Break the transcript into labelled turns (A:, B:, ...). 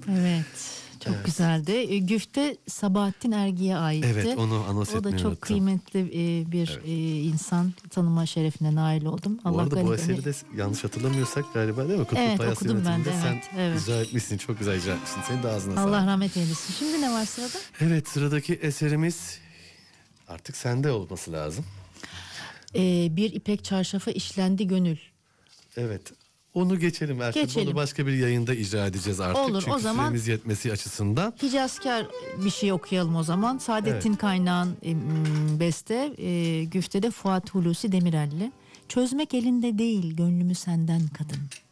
A: Evet. Çok güzeldi. Güfte Sabahattin Ergi'ye aitti.
B: Evet, onu anons etmeyi
A: O da çok
B: unuttum.
A: kıymetli bir insan. Tanıma şerefine nail oldum.
B: Bu
A: Allah
B: arada bu
A: gani
B: eseri
A: gani.
B: de yanlış hatırlamıyorsak galiba değil mi? Kutup
A: Evet,
B: Ayas
A: okudum ben de,
B: yönetiminde sen
A: evet.
B: icra etmişsin. Çok güzel icra etmişsin. Senin de ağzına
A: Allah
B: sağlık.
A: rahmet eylesin. Şimdi ne var sırada?
B: Evet, sıradaki eserimiz artık sende olması lazım.
A: Bir ipek çarşafa işlendi gönül.
B: Evet. Onu geçelim Erçin.
A: Geçelim.
B: Onu başka bir yayında icra edeceğiz artık.
A: Olur,
B: Çünkü
A: o zaman
B: süremiz yetmesi açısından.
A: Hicazkar bir şey okuyalım o zaman. Saadettin Kaynağ'ın beste, güftede Fuat Hulusi Demirel'li. Çözmek elinde değil gönlümü senden kadın.